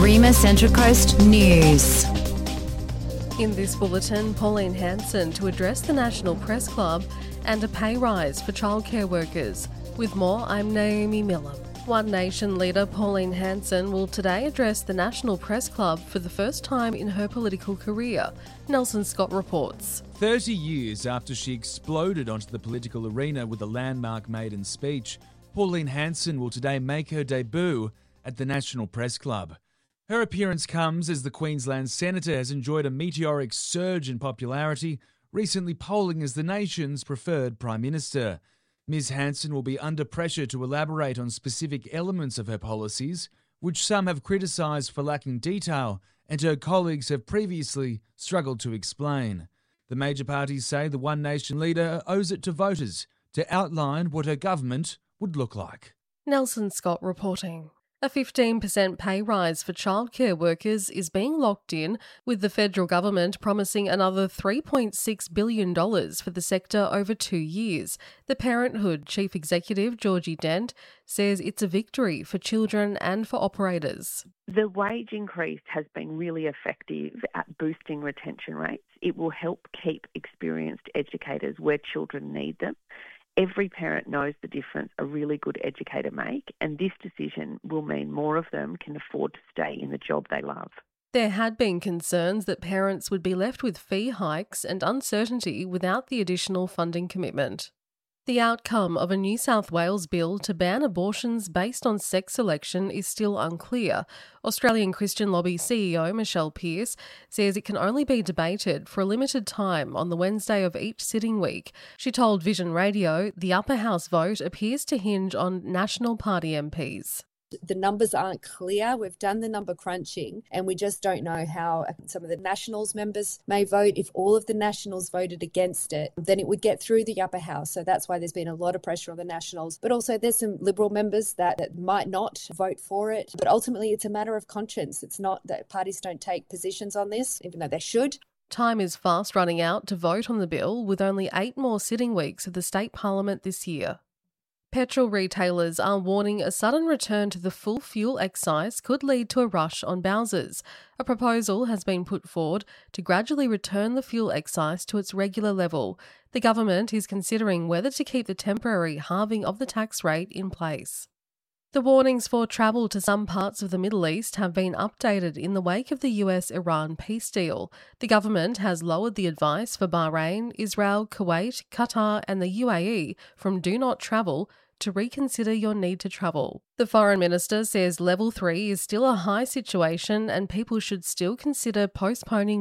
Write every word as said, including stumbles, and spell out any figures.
Arima Central Coast News. In this bulletin, Pauline Hanson to address the National Press Club and a pay rise for childcare workers. With more, I'm Naomi Miller. One Nation leader Pauline Hanson will today address the National Press Club for the first time in her political career. Nelson Scott reports. thirty years after she exploded onto the political arena with a landmark maiden speech, Pauline Hanson will today make her debut at the National Press Club. Her appearance comes as the Queensland Senator has enjoyed a meteoric surge in popularity, recently polling as the nation's preferred Prime Minister. Miz Hanson will be under pressure to elaborate on specific elements of her policies, which some have criticised for lacking detail and her colleagues have previously struggled to explain. The major parties say the One Nation leader owes it to voters to outline what her government would look like. Nelson Scott reporting. A fifteen percent pay rise for childcare workers is being locked in, with the federal government promising another three point six billion dollars for the sector over two years. The Parenthood Chief Executive, Georgie Dent, says it's a victory for children and for operators. The wage increase has been really effective at boosting retention rates. It will help keep experienced educators where children need them. Every parent knows the difference a really good educator makes, and this decision will mean more of them can afford to stay in the job they love. There had been concerns that parents would be left with fee hikes and uncertainty without the additional funding commitment. The outcome of a New South Wales bill to ban abortions based on sex selection is still unclear. Australian Christian Lobby C E O Michelle Pearce says it can only be debated for a limited time on the Wednesday of each sitting week. She told Vision Radio the upper house vote appears to hinge on National Party M Ps. The numbers aren't clear. We've done the number crunching and we just don't know how some of the Nationals members may vote. If all of the Nationals voted against it, then it would get through the upper house. So that's why there's been a lot of pressure on the Nationals. But also there's some Liberal members that, that might not vote for it. But ultimately it's a matter of conscience. It's not that parties don't take positions on this, even though they should. Time is fast running out to vote on the bill, with only eight more sitting weeks of the state parliament this year. Petrol retailers are warning a sudden return to the full fuel excise could lead to a rush on Bowsers. A proposal has been put forward to gradually return the fuel excise to its regular level. The government is considering whether to keep the temporary halving of the tax rate in place. The warnings for travel to some parts of the Middle East have been updated in the wake of the U S Iran peace deal. The government has lowered the advice for Bahrain, Israel, Kuwait, Qatar and the U A E from do not travel to reconsider your need to travel. The Foreign Minister says level three is still a high situation and people should still consider postponing